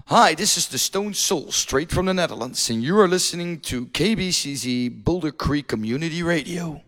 Hi, this is the Stone Soul, straight from the Netherlands, and you are listening to KBCZ Boulder Creek Community Radio.